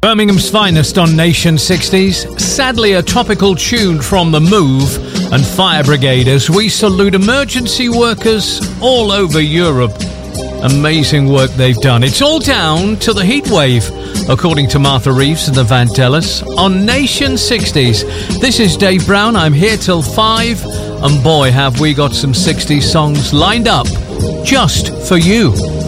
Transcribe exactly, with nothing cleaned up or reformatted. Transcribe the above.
Birmingham's finest on Nation sixties. Sadly, a topical tune from The Move and Fire Brigade as we salute emergency workers all over Europe. Amazing work they've done. It's all down to the heat wave, according to Martha Reeves and the Vandellas on Nation sixties. This is Dave Brown. I'm here till five, and boy, have we got some sixties songs lined up just for you.